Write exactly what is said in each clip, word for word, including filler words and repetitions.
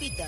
опита.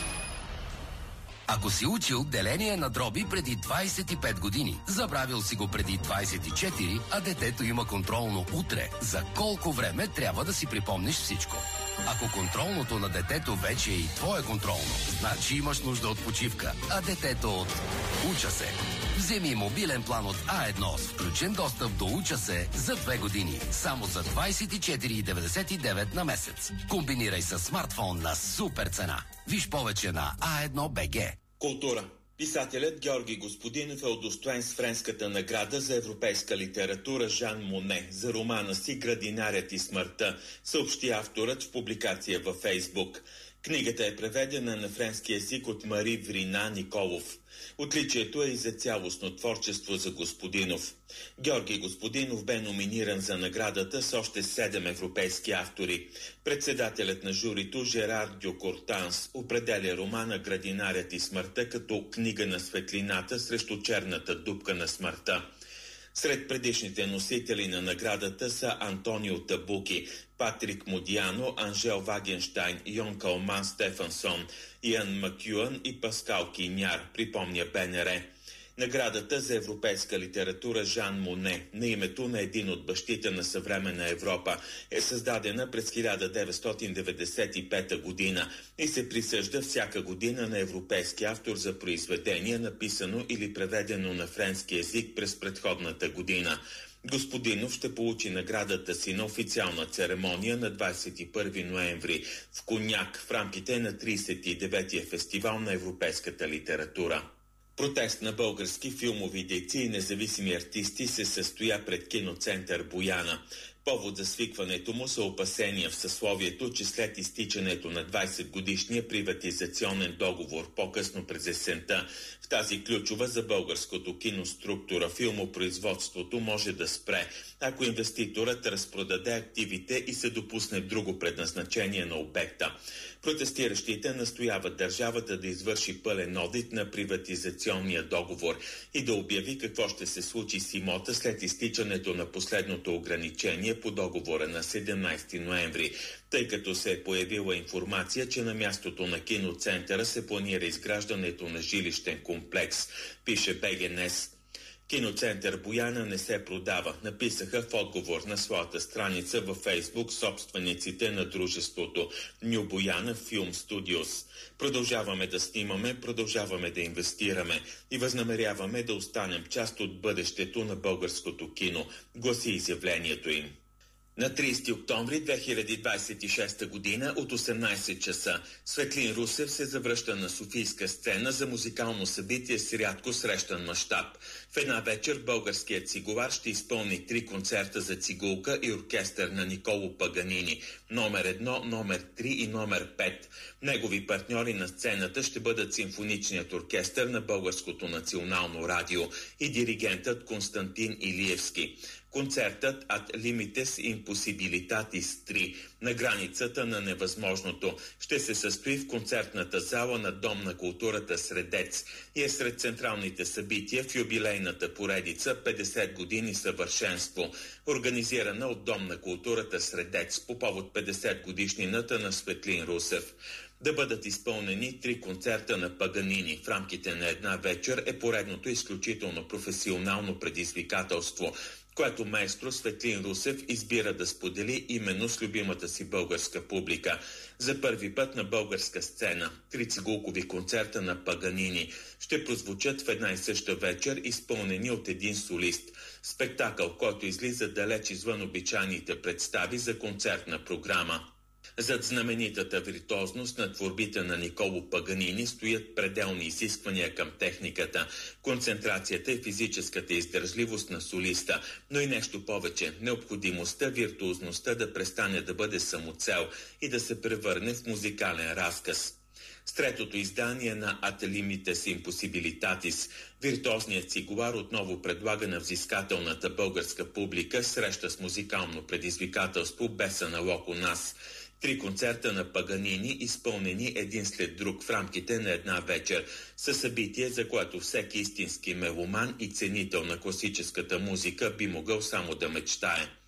Ако си учил деление на дроби преди двайсет и пет години, забравил си го преди двайсет и четири, а детето има контролно утре, за колко време трябва да си припомниш всичко? Ако контролното на детето вече е и твое контролно, значи имаш нужда от почивка, а детето от Уча се. Вземи мобилен план от А едно с включен достъп до Уча се за две години, само за двайсет и четири деветдесет и девет на месец. Комбинирай с смартфон на супер цена. Виж повече на А едно точка Б Г. Култура. Писателят Георги Господинов е удостоен с Френската награда за европейска литература Жан Моне за романа си «Градинарят и смъртта», съобщи авторът в публикация във Фейсбук. Книгата е преведена на френски език от Мари Врина Николов. Отличието е и за цялостно творчество за Господинов. Георги Господинов бе номиниран за наградата с още седем европейски автори. Председателят на журито Жерар Дюкортанс определя романа «Градинарят и смъртта» като книга на светлината срещу черната дупка на смъртта. Сред предишните носители на наградата са Антонио Табуки, Патрик Модиано, Анжел Вагенштайн, Йон Калман Стефансон, Иан Макюан и Паскал Киняр, припомня Б Н Р. Наградата за европейска литература Жан Моне, на името на един от бащите на съвременна Европа, е създадена през хиляда деветстотин деветдесет и пета година и се присъжда всяка година на европейски автор за произведение, написано или преведено на френски език през предходната година. Господинов ще получи наградата си на официална церемония на двайсет и първи ноември в Коняк в рамките на трийсет и деветия фестивал на европейската литература. Протест на български филмови дейци и независими артисти се състоя пред киноцентър Бояна. Повод за свикването му са опасения в съсловието, че след изтичането на двайсет годишния приватизационен договор по-късно през есента, в тази ключова за българското кино структура филмопроизводството може да спре, ако инвеститорът разпродаде активите и се допусне друго предназначение на обекта. Протестиращите настояват държавата да извърши пълен одит на приватизационния договор и да обяви какво ще се случи с имота след изтичането на последното ограничение по договора на седемнайсети ноември, тъй като се е появила информация, че на мястото на киноцентъра се планира изграждането на жилищен комплекс, пише Б Г Н С. Киноцентър Бояна не се продава, написаха в отговор на своята страница във Фейсбук собствениците на дружеството Ню Бояна Филм Студиос. Продължаваме да снимаме, продължаваме да инвестираме и възнамеряваме да останем част от бъдещето на българското кино, гласи изявлението им. На трийсети октомври две хиляди двайсет и шеста година от осемнайсет часа Светлин Русев се завръща на софийска сцена за музикално събитие с рядко срещан мащаб. В една вечер българският цигулар ще изпълни три концерта за цигулка и оркестър на Николо Паганини, номер едно, номер три и номер пет. Негови партньори на сцената ще бъдат симфоничният оркестър на Българското национално радио и диригентът Константин Илиевски. Концертът Ad Limites Impossibilitatis три на границата на невъзможното ще се състои в концертната зала на Дом на културата Средец и е сред централните събития в юбилейната поредица петдесет години съвършенство, организирана от Дом на културата Средец по повод петдесет годишнината на Светлин Русев. Да бъдат изпълнени три концерта на Паганини в рамките на една вечер е поредното изключително професионално предизвикателство, което маестро Светлин Русев избира да сподели именно с любимата си българска публика. За първи път на българска сцена три цигулкови концерта на Паганини ще прозвучат в една и съща вечер, изпълнени от един солист. Спектакъл, който излиза далеч извън обичайните представи за концертна програма. Зад знаменитата виртуозност на творбите на Николо Паганини стоят пределни изисквания към техниката, концентрацията и физическата издържливост на солиста, но и нещо повече – необходимостта, виртуозността да престане да бъде самоцел и да се превърне в музикален разказ. С третото издание на Ad Limites Impossibilitatis, виртуозният цигулар отново предлага на взискателната българска публика среща с музикално предизвикателство без аналог у нас. Три концерта на Паганини, изпълнени един след друг в рамките на една вечер, са събитие, за което всеки истински меломан и ценител на класическата музика би могъл само да мечтае.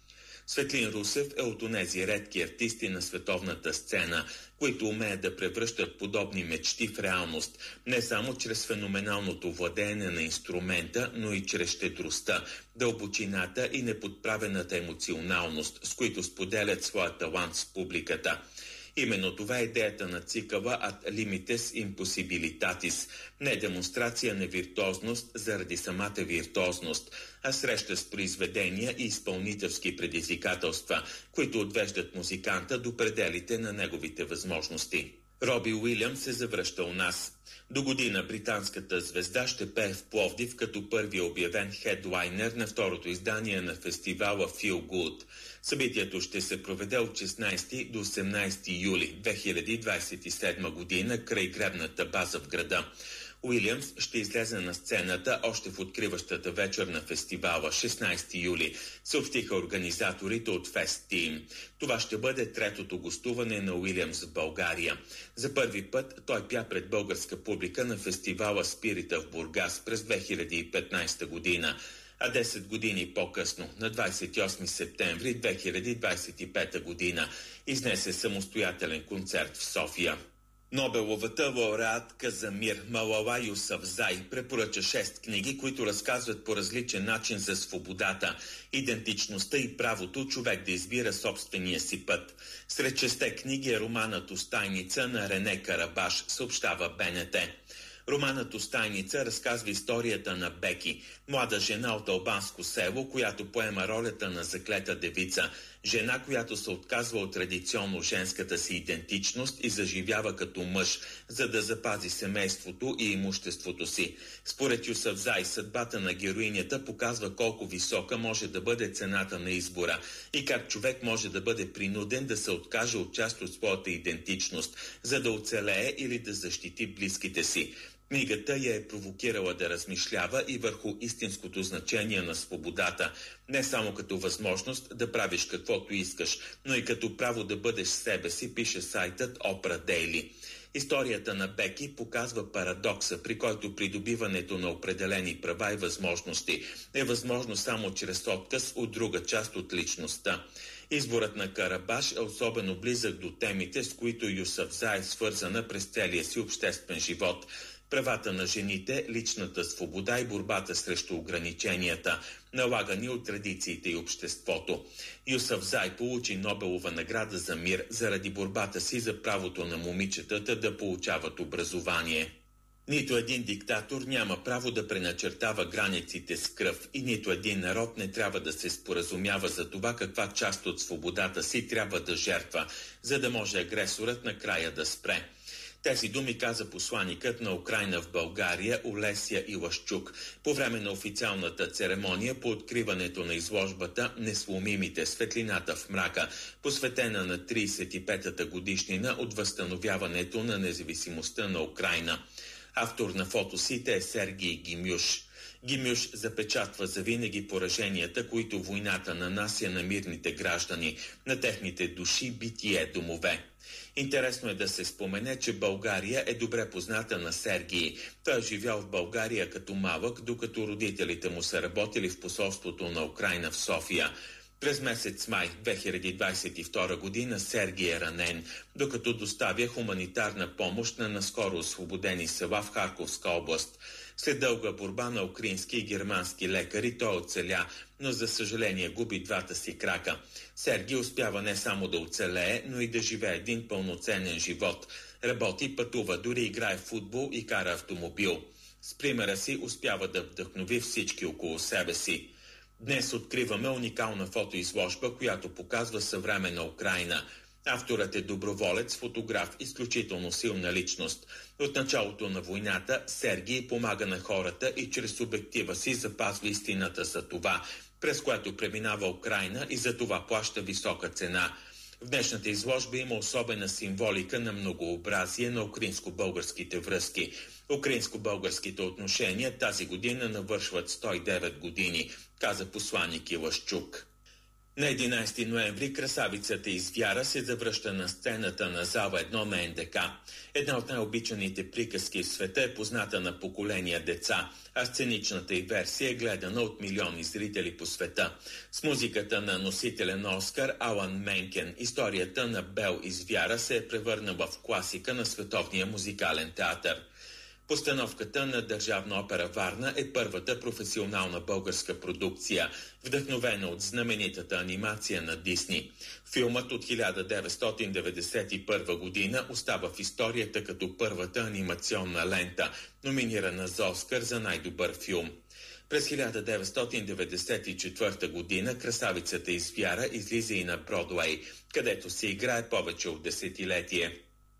Светлин Русев е от онези редки артисти на световната сцена, които умеят да превръщат подобни мечти в реалност, не само чрез феноменалното владеене на инструмента, но и чрез щедростта, дълбочината и неподправената емоционалност, с които споделят своя талант с публиката. Именно това е идеята на цикъла Ad Limites Impossibilitatis, не демонстрация на виртуозност заради самата виртуозност, а среща с произведения и изпълнителски предизвикателства, които отвеждат музиканта до пределите на неговите възможности. Роби Уилямс се завръща у нас. До година британската звезда ще пее в Пловдив като първи обявен хедлайнер на второто издание на фестивала Feel Good. Събитието ще се проведе от шестнайсети до осемнайсети юли две хиляди двайсет и седма година край гребната база в града. Уилямс ще излезе на сцената още в откриващата вечер на фестивала, шестнайсети юли, съобщиха организаторите от Fest Team. Това ще бъде третото гостуване на Уилямс в България. За първи път той пя пред българска публика на фестивала Спирита в Бургас през две хиляди и петнайсета година. А десет години по-късно, на двайсет и осми септември две хиляди двайсет и пета година, изнесе самостоятелен концерт в София. Нобеловата лауреатка за мир Малала Юсафзай препоръча шест книги, които разказват по различен начин за свободата, идентичността и правото човек да избира собствения си път. Сред шестте книги е романът "Устайница" на Рене Карабаш, съобщава БНТ. Романът "Устайница" разказва историята на Беки, млада жена от албанско село, която поема ролята на заклета девица, жена, която се отказва от традиционно женската си идентичност и заживява като мъж, за да запази семейството и имуществото си. Според Юсафзай, съдбата на героинята показва колко висока може да бъде цената на избора и как човек може да бъде принуден да се откаже от част от своята идентичност, за да оцелее или да защити близките си. Книгата я е провокирала да размишлява и върху истинското значение на свободата, не само като възможност да правиш каквото искаш, но и като право да бъдеш себе си, пише сайтът Oprah Daily. Историята на Беки показва парадокса, при който придобиването на определени права и възможности е възможно само чрез отказ от друга част от личността. Изборът на Карабаш е особено близък до темите, с които Юсафзай е свързана през целия си обществен живот. Правата на жените, личната свобода и борбата срещу ограниченията, налагани от традициите и обществото. Юсафзай получи Нобелова награда за мир заради борбата си за правото на момичетата да получават образование. Нито един диктатор няма право да преначертава границите с кръв и нито един народ не трябва да се споразумява за това каква част от свободата си трябва да жертва, за да може агресорът накрая да спре. Тези думи каза посланикът на Украйна в България Олесия Илашчук по време на официалната церемония по откриването на изложбата "Несломимите, светлината в мрака", посветена на трийсет и петата годишнина от възстановяването на независимостта на Украйна. Автор на фотосите е Сергий Гимюш. Гимюш запечатва завинаги пораженията, които войната нанася на мирните граждани, на техните души, битие, домове. Интересно е да се спомене, че България е добре позната на Сергий. Той е живял в България като малък, докато родителите му са работили в посолството на Украйна в София. През месец май две хиляди двайсет и втора година Сергий е ранен, докато доставя хуманитарна помощ на наскоро освободени села в Харковска област. След дълга борба на украински и германски лекари той оцеля, но за съжаление губи двата си крака. Сергий успява не само да оцелее, но и да живее един пълноценен живот. Работи, пътува, дори играе в футбол и кара автомобил. С примера си успява да вдъхнови всички около себе си. Днес откриваме уникална фотоизложба, която показва съвременна Украйна. Авторът е доброволец, фотограф, изключително силна личност. От началото на войната Сергий помага на хората и чрез обектива си запазва истината за това, през което преминава Украйна, и за това плаща висока цена. В днешната изложба има особена символика на многообразие на украинско-българските връзки. Украинско-българските отношения тази година навършват сто и девет години, каза посланик Илашчук. На единайсети ноември красавицата из Вяра се завръща на сцената на зала едно на Ен Де Ка. Една от най-обичаните приказки в света е позната на поколения деца, а сценичната й версия е гледана от милиони зрители по света. С музиката на носителя на Оскар Алан Менкен, историята на Бел из Вяра се е превърнала в класика на световния музикален театър. Постановката на Държавна опера Варна е първата професионална българска продукция, вдъхновена от знаменитата анимация на Дисни. Филмът от хиляда деветстотин деветдесет и първа година остава в историята като първата анимационна лента, номинирана за Оскар за най-добър филм. През хиляда деветстотин деветдесет и четвърта година красавицата из Вяра излиза и на Бродуей, където се играе повече от десетилетие.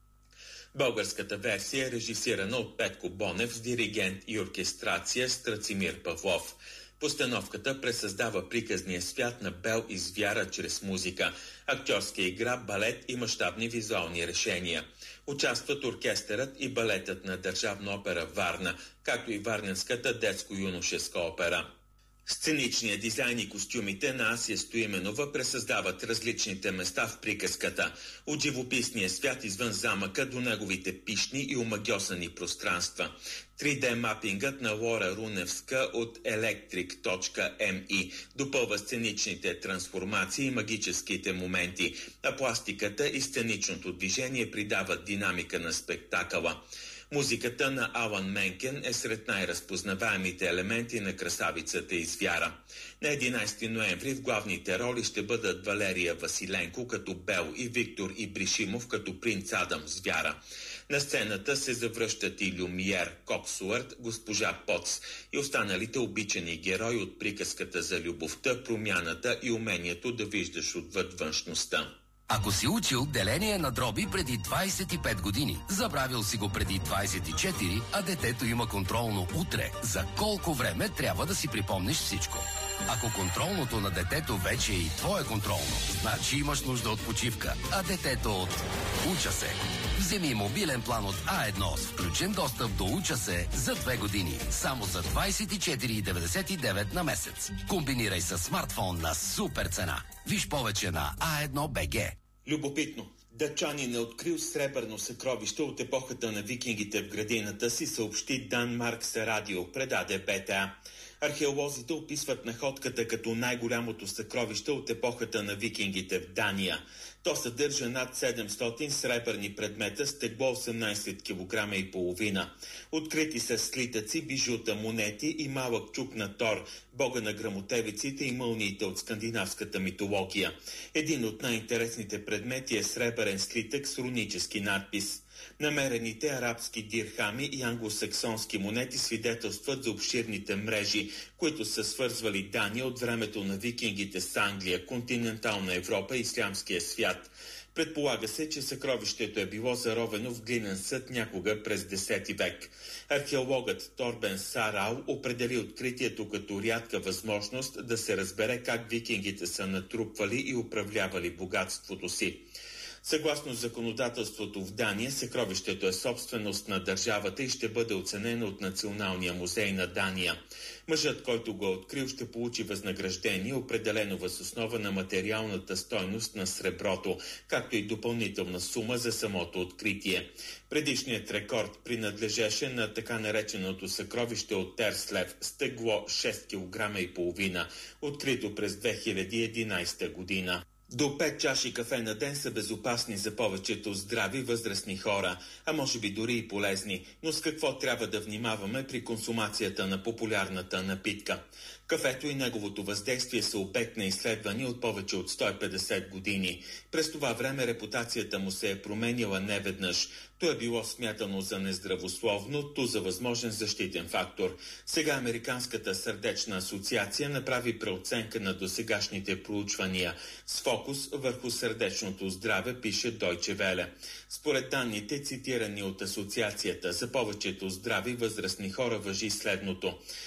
Българската версия е режисирана от Петко Бонев с диригент и оркестрация Страцимир Павлов. Постановката пресъздава приказния свят на Бел из Вяра чрез музика, актьорска игра, балет и мащабни визуални решения. Участват оркестърът и балетът на Държавна опера Варна, както и Варненската детско-юношеска опера. Сценичният дизайн и костюмите на Асия Стоименова пресъздават различните места в приказката, от живописния свят извън замъка до неговите пищни и омагьосани пространства. три Д мапингът на Лора Руневска от електрик точка ем и допълва сценичните трансформации и магическите моменти, а пластиката и сценичното движение придават динамика на спектакъла. Музиката на Алан Менкен е сред най-разпознаваемите елементи на красавицата из Вяра. На единайсети ноември в главните роли ще бъдат Валерия Василенко като Бел и Виктор Ибришимов като принц Адам с Вяра. На сцената се завръщат и Люмиер, Коксуарт, госпожа Поц и останалите обичани герои от приказката за любовта, промяната и умението да виждаш отвъд външността. Ако си учил деление на дроби преди двайсет и пет години, забравил си го преди двайсет и четири, а детето има контролно утре, за колко време трябва да си припомниш всичко? Ако контролното на детето вече е и твое контролно, значи имаш нужда от почивка, а детето от Уча се. Вземи мобилен план от А едно с включен достъп до Уча се за две години, само за двайсет и четири деветдесет и девет на месец. Комбинирай с смартфон на супер цена. Виж повече на А едно точка Б Г. Любопитно. Датчанин е открил сребърно съкровище от епохата на викингите в градината си, съобщи Дан Маркс радио, предаде Б Т А. Археолозите описват находката като най-голямото съкровище от епохата на викингите в Дания. То съдържа над седемстотин сребърни предмета с тегло осемнайсет килограма и половина. Открити са слитъци, бижута, монети и малък чук на Тор, бога на грамотевиците и мълниите от скандинавската митология. Един от най-интересните предмети е сребърен слитък с рунически надпис. Намерените арабски дирхами и англосаксонски монети свидетелстват за обширните мрежи, които са свързвали Дания от времето на викингите с Англия, континентална Европа и ислямския свят. Предполага се, че съкровището е било заровено в глинен съд някога през десети век. Археологът Торбен Сарал определи откритието като рядка възможност да се разбере как викингите са натрупвали и управлявали богатството си. Съгласно законодателството в Дания, съкровището е собственост на държавата и ще бъде оценено от Националния музей на Дания. Мъжът, който го е открил, ще получи възнаграждение, определено въз основа на материалната стойност на среброто, както и допълнителна сума за самото откритие. Предишният рекорд принадлежеше на така нареченото съкровище от Терслев с тегло шест килограма и половина, открито през две хиляди и единайсета година. До пет чаши кафе на ден са безопасни за повечето здрави възрастни хора, а може би дори и полезни. Но с какво трябва да внимаваме при консумацията на популярната напитка? Кафето и неговото въздействие са обект на изследвания от повече от сто и петдесет години. През това време репутацията му се е променила неведнъж. То е било смятано за нездравословно, то за възможен защитен фактор. Сега Американската сърдечна асоциация направи преоценка на досегашните проучвания с фокус върху сърдечното здраве, пише Deutsche Welle. Според данните, цитирани от асоциацията, за повечето здрави възрастни хора важи следното.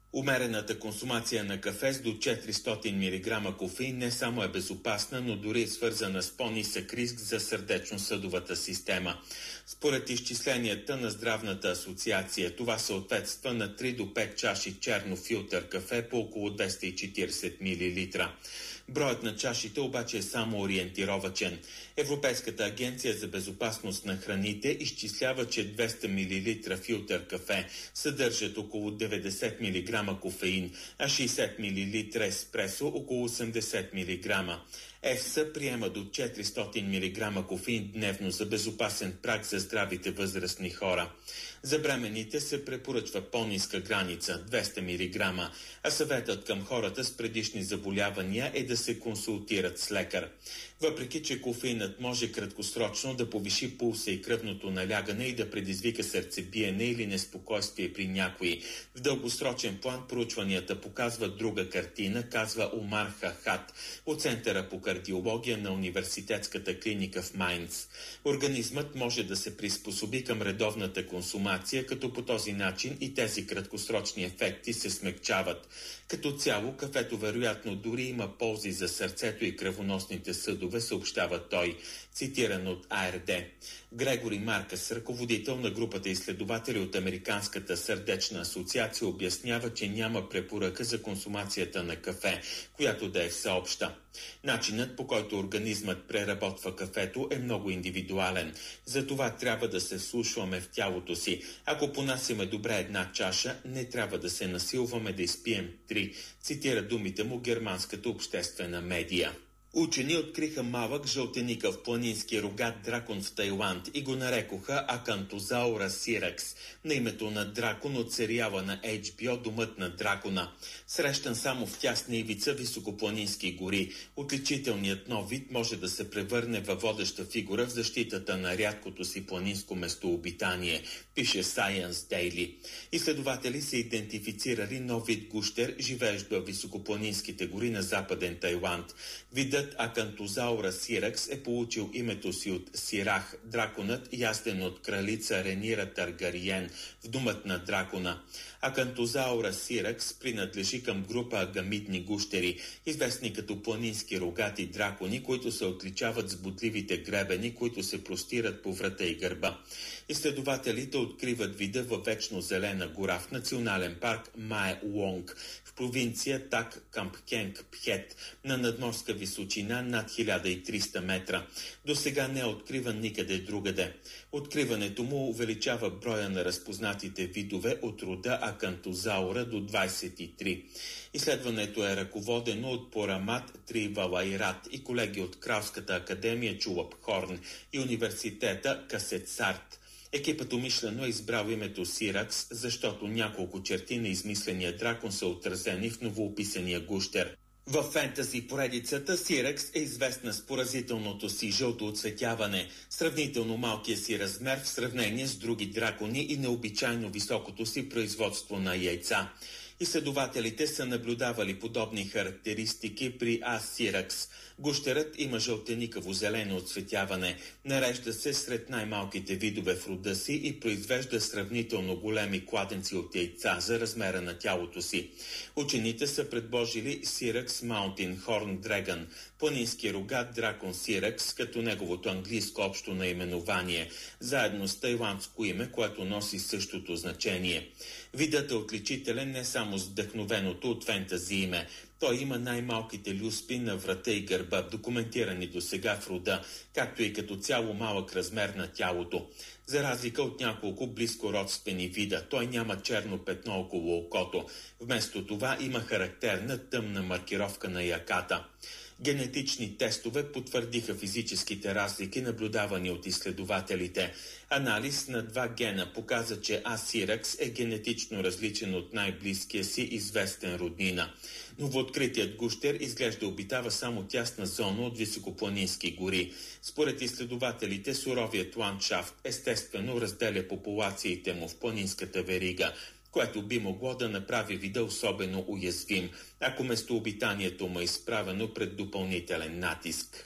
Умерената консумация на кафе с до четиристотин милиграма кофеин не само е безопасна, но дори е свързана с по-нисък риск за сърдечно-съдовата система. Според изчисленията на Здравната асоциация, това съответства на три до пет чаши черно филтър кафе по около двеста и четиридесет милилитра. Броят на чашите обаче е само ориентировачен. Европейската агенция за безопасност на храните изчислява, че двеста милилитра филтър кафе съдържат около деветдесет милиграма кофеин, а шейсет милилитра еспресо около осемдесет милиграма. ЕФСА приема до четиристотин милиграма кофеин дневно за безопасен праг за здравите възрастни хора. За бременните се препоръчва по-ниска граница – двеста милиграма, а съветът към хората с предишни заболявания е да се консултират с лекар. Въпреки че кофеинът може краткосрочно да повиши пулса и кръвното налягане и да предизвика сърцебиене или неспокойствие при някои, в дългосрочен план проучванията показват друга картина, казва Омар Хахат от Центъра по кардиология на университетската клиника в Майнц. Организмът може да се приспособи към редовната консумация, като по този начин и тези краткосрочни ефекти се смекчават. Като цяло, кафето вероятно дори има ползи за сърцето и кръвоносните съдове, съобщава той, цитиран от А Р Д. Грегори Маркъс, ръководител на групата изследователи от Американската сърдечна асоциация, обяснява, че няма препоръка за консумацията на кафе, която да е всеобща. Начинът, по който организмът преработва кафето, е много индивидуален. Затова трябва да се вслушваме в тялото си. Ако понасяме добре една чаша, не трябва да се насилваме да изпием три, цитира думите му германската обществена медия. Учени откриха малък жълтеникъв планински рогат дракон в Тайланд и го нарекоха Акантозаура сиракс, на името на дракон от сериала на Ейч Би О Домът на дракона. Срещан само в тясна ивица високопланински гори, отличителният нов вид може да се превърне във водеща фигура в защитата на рядкото си планинско местообитание, пише Science Daily. Изследователи са идентифицирали нов вид гущер, живеещ във високопланинските гори на западен Тайланд. Видът Акантозаура сиракс е получил името си от Сирах, драконът, язден от кралица Ренира Таргариен в Домът на дракона. Акантозаура сиракс принадлежи към група агамидни гущери, известни като планински рогати дракони, които се отличават с бодливите гребени, които се простират по врата и гърба. Изследователите откриват вида във вечно зелена гора в национален парк Мае Уонг в провинция Так Кампкенг Пхет на надморска височина над хиляда и триста метра. До сега не е откриван никъде другаде. Откриването му увеличава броя на разпознатите видове от рода Акантозаура до двадесет и три. Изследването е ръководено от Порамат Тривалайрат и колеги от Кралската академия Чулапхорн и университета Касетсарт. Екипът умишлено е избрал името Сиракс, защото няколко черти на измисления дракон са отразени в новоописания гущер. В фентази поредицата Сиракс е известна с поразителното си жълто оцветяване, сравнително малкия си размер в сравнение с други дракони и необичайно високото си производство на яйца. Изследователите са наблюдавали подобни характеристики при А. сиракс. Гущерът има жълтеникаво зелено оцветяване, нарежда се сред най-малките видове в рода си и произвежда сравнително големи кладенци от яйца за размера на тялото си. Учените са предложили Сиракс Mountain Horn Dragon, планински рогат дракон Сиракс, като неговото английско общо наименование, заедно с тайландско име, което носи същото значение. Видът е отличителен не само с вдъхновеното от фентази име. Той има най-малките люспи на врата и гърба, документирани до сега в рода, както и като цяло малък размер на тялото. За разлика от няколко близко родствени вида, той няма черно петно около окото. Вместо това има характерна тъмна маркировка на яката. Генетични тестове потвърдиха физическите разлики, наблюдавани от изследователите. Анализ на два гена показа, че А. сиракс е генетично различен от най-близкия си известен роднина. Новооткритият гущер изглежда обитава само тясна зона от високопланински гори. Според изследователите, суровият ландшафт естествено разделя популациите му в планинската верига, което би могло да направи вида особено уязвим, ако местообитанието му е изправено пред допълнителен натиск.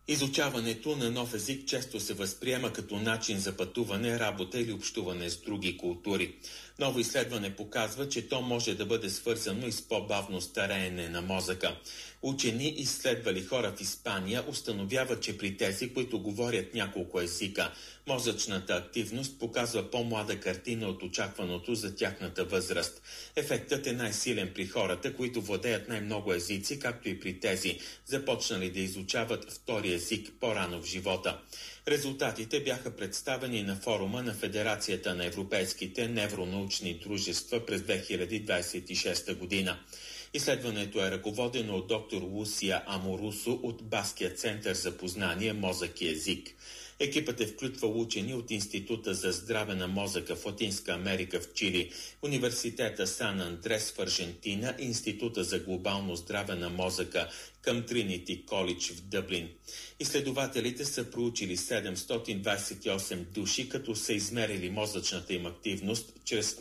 Изучаването на нов език често се възприема като начин за пътуване, работа или общуване с други култури. Ново изследване показва, че то може да бъде свързано и с по-бавно стареене на мозъка. Учени, изследвали хора в Испания, установяват, че при тези, които говорят няколко езика, мозъчната активност показва по-млада картина от очакваното за тяхната възраст. Ефектът е най-силен при хората, които владеят най-много езици, както и при тези, започнали да изучават втори език по-рано в живота. Резултатите бяха представени на форума на Федерацията на европейските невронаучни дружества през две хиляди двадесет и шеста година. Изследването е ръководено от доктор Лусия Аморусо от Баския център за познание, мозък и език. Екипът е включвал учени от Института за здраве на мозъка в Латинска Америка в Чили, Университета Сан Андрес в Аржентина и Института за глобално здраве на мозъка към Тринити Колидж в Дъблин. Изследователите са проучили седемстотин двадесет и осем души, като са измерили мозъчната им активност чрез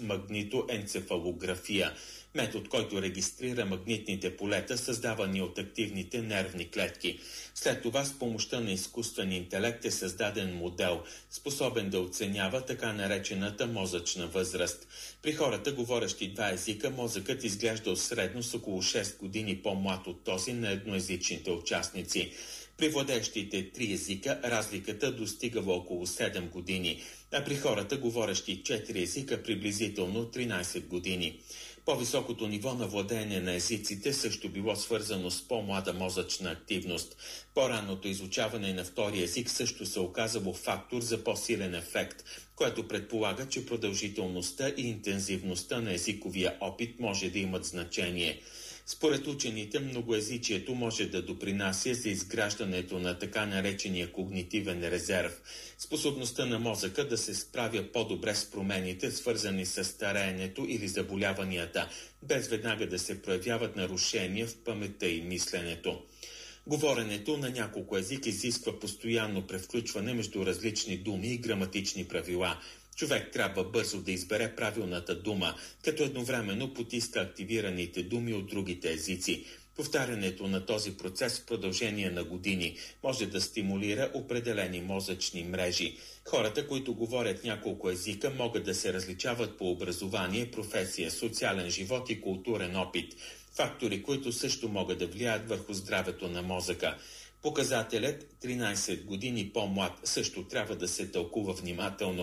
магнитоенцефалография, метод, който регистрира магнитните полета, създавани от активните нервни клетки. След това с помощта на изкуствен интелект е създаден модел, способен да оценява така наречената мозъчна възраст. При хората, говорещи два езика, мозъкът изглежда средно с около шест години по-млад от този на едноезичните участници. При владеещите три езика разликата достигава около седем години, а при хората, говорещи четири езика, приблизително тринадесет години. По-високото ниво на владеене на езиците също било свързано с по-млада мозъчна активност. По-ранното изучаване на втори език също се оказало фактор за по-силен ефект, което предполага, че продължителността и интензивността на езиковия опит може да имат значение. Според учените, многоезичието може да допринася за изграждането на така наречения когнитивен резерв, способността на мозъка да се справя по-добре с промените, свързани с стареенето или заболяванията, без веднага да се проявяват нарушения в паметта и мисленето. Говоренето на няколко език изисква постоянно превключване между различни думи и граматични правила. Човек трябва бързо да избере правилната дума, като едновременно потиска активираните думи от другите езици. Повтарянето на този процес в продължение на години може да стимулира определени мозъчни мрежи. Хората, които говорят няколко езика, могат да се различават по образование, професия, социален живот и културен опит. Фактори, които също могат да влияят върху здравето на мозъка. Показателят тринадесет години по-млад също трябва да се тълкува внимателно.